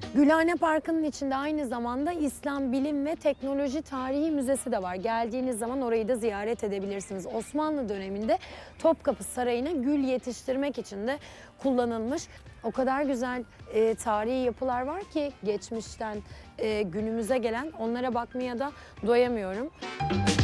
Gülhane Parkı'nın içinde aynı zamanda İslam Bilim ve Teknoloji Tarihi Müzesi de var. Geldiğiniz zaman orayı da ziyaret edebilirsiniz. Osmanlı döneminde Topkapı Sarayı'na gül yetiştirmek için de kullanılmış. O kadar güzel tarihi yapılar var ki geçmişten günümüze gelen, onlara bakmaya da doyamıyorum.